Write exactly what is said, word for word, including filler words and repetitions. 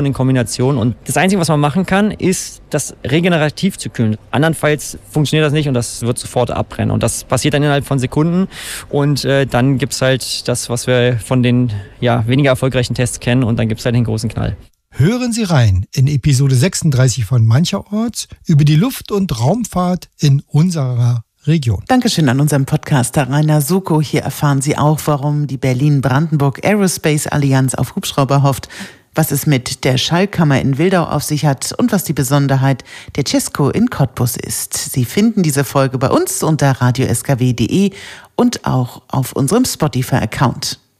in Kombination. Und das Einzige, was man machen kann, ist, das regenerativ zu kühlen. Andernfalls funktioniert das nicht und das wird sofort abbrennen. Und das passiert dann innerhalb von Sekunden. Und äh, dann gibt es halt das, was wir von den ja, weniger erfolgreichen Tests kennen. Und dann gibt es halt den großen Knall. Hören Sie rein in Episode sechsunddreißig von Mancherorts über die Luft- und Raumfahrt in unserer Region. Dankeschön an unseren Podcaster Rainer Suko. Hier erfahren Sie auch, warum die Berlin-Brandenburg Aerospace Allianz auf Hubschrauber hofft, was es mit der Schallkammer in Wildau auf sich hat und was die Besonderheit der Cesco in Cottbus ist. Sie finden diese Folge bei uns unter radio s k w punkt d e und auch auf unserem Spotify-Account.